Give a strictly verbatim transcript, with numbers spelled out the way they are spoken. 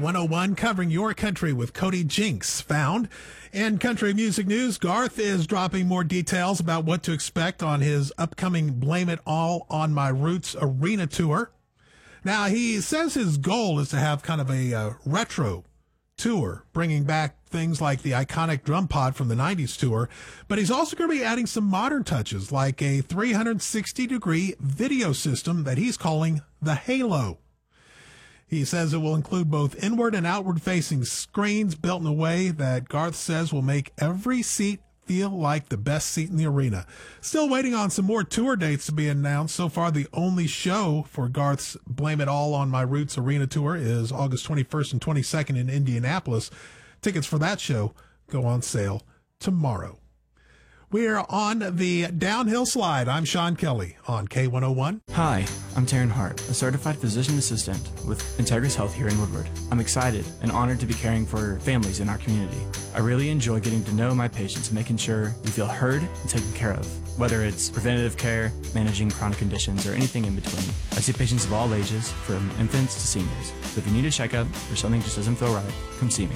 one oh one, covering your country with Cody Jinks. Found in country music news, Garth is dropping more details about what to expect on his upcoming Blame It All on My Roots arena tour. Now, he says his goal is to have kind of a uh, retro tour, bringing back things like the iconic drum pod from the nineties tour, but he's also going to be adding some modern touches like a three sixty degree video system that he's calling the Halo. He says it will include both inward and outward facing screens built in a way that Garth says will make every seat feel like the best seat in the arena. Still waiting on some more tour dates to be announced. So far, the only show for Garth's Blame It All on My Roots arena tour is August twenty-first and twenty-second in Indianapolis. Tickets for that show go on sale tomorrow. We're on the downhill slide. I'm Sean Kelly on K one oh one. Hi, I'm Taryn Hart, a certified physician assistant with Integris Health here in Woodward. I'm excited and honored to be caring for families in our community. I really enjoy getting to know my patients and making sure we feel heard and taken care of, whether it's preventative care, managing chronic conditions, or anything in between. I see patients of all ages, from infants to seniors. So if you need a checkup or something just doesn't feel right, come see me.